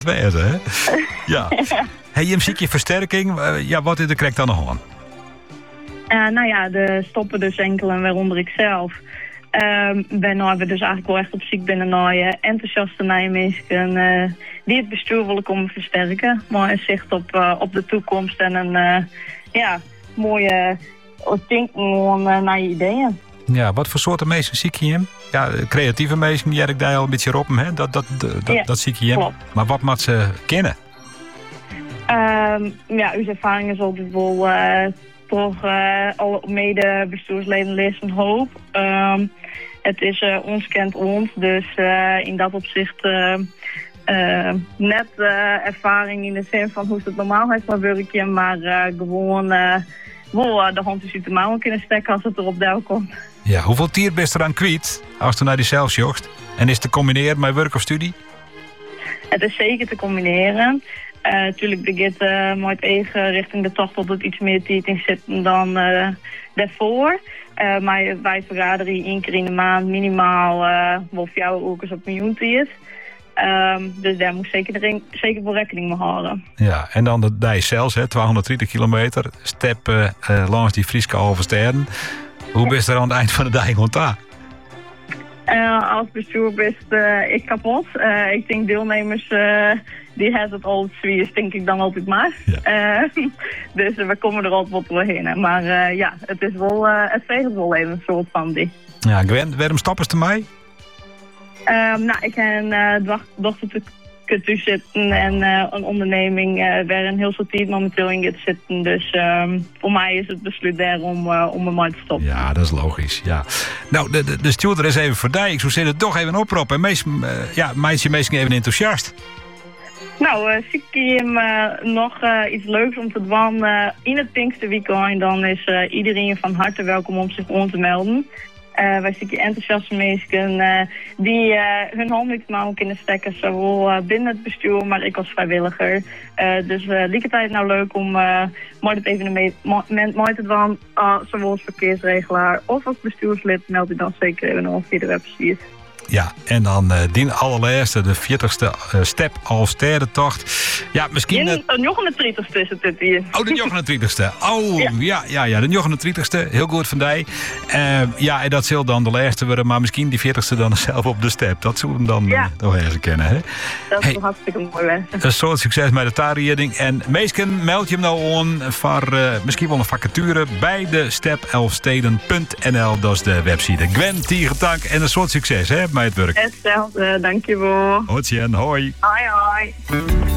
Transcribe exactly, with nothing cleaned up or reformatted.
wezen, hè? Ja. Hey, je ziet je versterking. Uh, ja, wat is er krijgt dan nog aan? Uh, nou ja, de stoppen dus enkel en waaronder ik zelf. Uh, ben nou we dus eigenlijk wel echt op ziek binnen naar uh, enthousiaste Nijmegen uh, die het bestuur willen komen versterken. Maar een zicht op, uh, op de toekomst en een uh, ja, mooie uh, denken uh, naar je ideeën. Ja, wat voor soorten mensen zie je hem? Ja, creatieve mensen, die ik daar al een beetje op hem, hè? Dat, dat, dat, ja, dat zie je hem. Klopt. Maar wat moet ze kennen? Um, ja, uw ervaring is altijd wel uh, toch uh, alle mede-bestuursleden lezen hoop. Um, het is uh, ons kent ons, dus uh, in dat opzicht uh, uh, net uh, ervaring in de zin van hoe het normaal is, maar werkje, maar uh, gewoon uh, wel uh, de hand is uit de mouwen kunnen steken als het erop deel komt. Ja, hoeveel tier best er aan kwijt als je naar die zelfs jocht? En is het te combineren met werk of studie? Het is zeker te combineren. Natuurlijk uh, begint uh, met eigen richting de tocht dat het iets meer tijd in zit dan uh, daarvoor. Uh, maar wij vergaderen één keer in de maand minimaal uh, wel jouw ook eens op miljoen is. Um, dus daar moet zeker, erin, zeker voor rekening mee houden. Ja, en dan de dij zelfs, hè, tweehonderddertig kilometer. Step uh, uh, langs die Frieske Alversterren. Hoe best er aan het eind van de dij gewoon daar? Uh, als bestuur best uh, ik kapot. Uh, ik denk deelnemers uh, die hebben het al zwier, denk ik dan altijd maar. Ja. Uh, dus uh, we komen er altijd wel heen. Maar uh, ja, het is wel, uh, het veegt wel even een soort van die. Ja, Gwen, waarom stappen ze mij? Um, nou, ik heb een uh, dochter te kunnen zitten en uh, een onderneming uh, waarin heel veel tijd momenteel in gaat zitten. Dus um, voor mij is het besluit daar om, uh, om er maar te stoppen. Ja, dat is logisch. Ja. Nou, de, de, de stuurder is even voorbij. Ik zou zeggen, toch even oproepen. En meest, uh, ja, meisje meestal even enthousiast. Nou, uh, zie ik hem uh, nog uh, iets leuks om te doen uh, in het Pinksterweekend. Dan is uh, iedereen van harte welkom om zich aan te melden. Uh, wij zien enthousiaste mensen uh, die uh, hun hand niet mouwen kunnen stekken, zowel uh, binnen het bestuur, maar ik als vrijwilliger. Uh, dus uh, liep het tijd nou leuk om uh, maar het evenement mee te doen, uh, zowel als verkeersregelaar of als bestuurslid, meld u dan zeker even op via de website. Ja, en dan uh, die allerlaatste, de veertigste uh, step Alversterrentocht. Ja, misschien... De uh, negenentwintigste is het hier. Oh, de negenentwintigste. Oh, ja, ja, ja, ja de negenentwintigste. Heel goed van die. Uh, ja, en dat zal dan de laatste worden, maar misschien die veertigste dan zelf op de step. Dat zullen we dan ja. uh, nog eens kennen, hè? Dat is hey, wel hartstikke mooi wensen. Een soort succes met de taarrieding. En meesken, meld je hem nou aan voor uh, misschien wel een vacature bij de step elfsteden punt n l. Dat is de website. Gwen, Tiegetank en een soort succes, hè? Het werk. Hetzelfde, dankjewel. Hoi, hoi. Hoi, hoi.